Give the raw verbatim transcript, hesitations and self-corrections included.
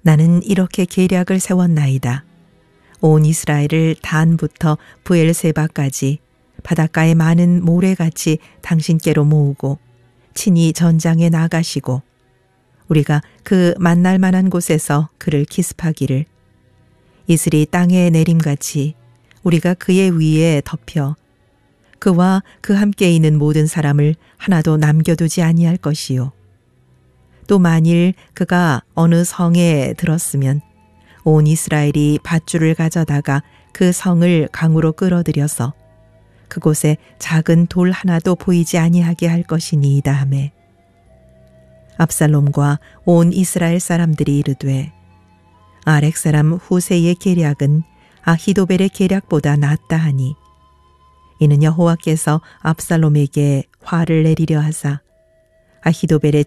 나는 이렇게 계략을 세웠나이다. 온 이스라엘을 단부터 브엘세바까지 바닷가의 많은 모래같이 당신께로 모으고 친히 전장에 나가시고 우리가 그 만날 만한 곳에서 그를 기습하기를 이슬이 땅에 내림같이 우리가 그의 위에 덮여 그와 그 함께 있는 모든 사람을 하나도 남겨두지 아니할 것이요. 또 만일 그가 어느 성에 들었으면 온 이스라엘이 밧줄을 가져다가 그 성을 강으로 끌어들여서 그곳에 작은 돌 하나도 보이지 아니하게 할 것이니이다 하매 압살롬과 온 이스라엘 사람들이 이르되 아렉 사람 후세의 계략은 아히도벨의 계략보다 낫다 하니 이는 여호와께서 압살롬에게 화를 내리려 하사 아히도벨의